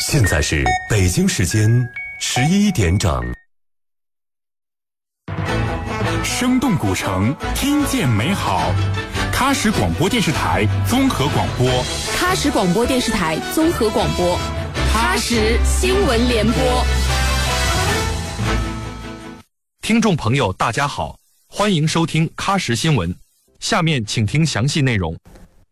现在是北京时间11点整。 生动古城，听见美好。喀什广播电视台综合广播， 喀什广播电视台综合广播，喀什新闻联播。 听众朋友，大家好，欢迎收听喀什新闻。下面请听详细内容。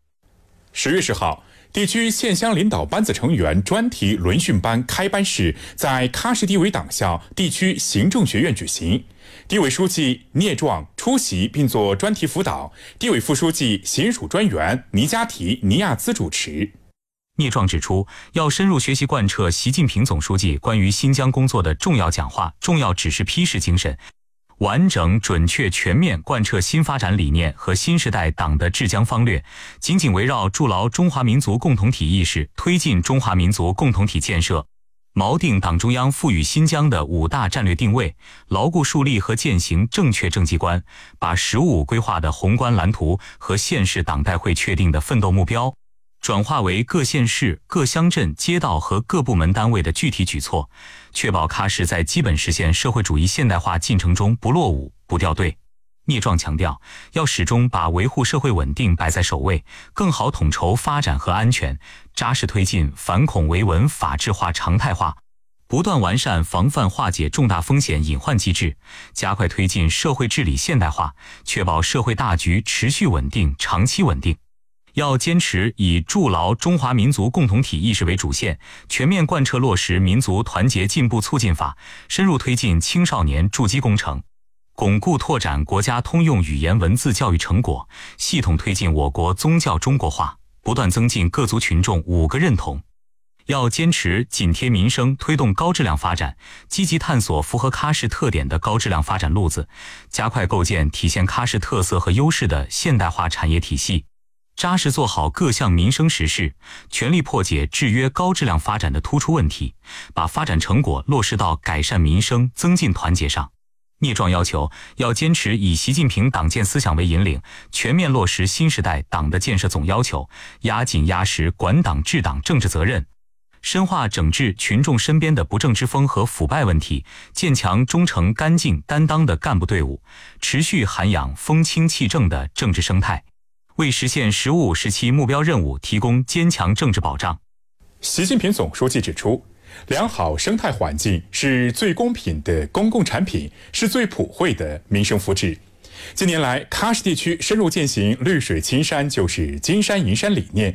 10月10号，地区县乡领导班子成员专题轮训班开班式在喀什地委党校地区行政学院举行。地委书记聂壮出席并做专题辅导，地委副书记、行署专员尼加提尼亚兹主持。 聂壮指出，要深入学习贯彻习近平总书记关于新疆工作的重要讲话、重要指示批示精神，完整、准确、全面贯彻新发展理念和新时代党的治疆方略，紧紧围绕筑牢中华民族共同体意识，推进中华民族共同体建设，锚定党中央赋予新疆的5大战略定位，牢固树立和践行正确政绩观，把“十五”规划的宏观蓝图和县市党代会确定的奋斗目标转化为各县市、各乡镇、街道和各部门单位的具体举措，确保喀什在基本实现社会主义现代化进程中不落伍、不掉队。聂壮强调，要始终把维护社会稳定摆在首位，更好统筹发展和安全，扎实推进反恐维稳法治化常态化，不断完善防范化解重大风险隐患机制，加快推进社会治理现代化，确保社会大局持续稳定、长期稳定。要坚持以筑牢中华民族共同体意识为主线，全面贯彻落实民族团结进步促进法，深入推进青少年筑基工程，巩固拓展国家通用语言文字教育成果，系统推进我国宗教中国化，不断增进各族群众5个认同。要坚持紧贴民生，推动高质量发展，积极探索符合喀什特点的高质量发展路子，加快构建体现喀什特色和优势的现代化产业体系，扎实做好各项民生实事，全力破解制约高质量发展的突出问题，把发展成果落实到改善民生、增进团结上。聂壮要求，要坚持以习近平党建思想为引领，全面落实新时代党的建设总要求，压紧压实管党治党政治责任，深化整治群众身边的不正之风和腐败问题，建强忠诚干净担当的干部队伍，持续涵养风清气正的政治生态，为实现“十五”时期目标任务提供坚强政治保障。 习近平总书记指出，良好生态环境是最公平的公共产品，是最普惠的民生福祉。近年来，喀什地区深入践行绿水青山就是金山银山理念，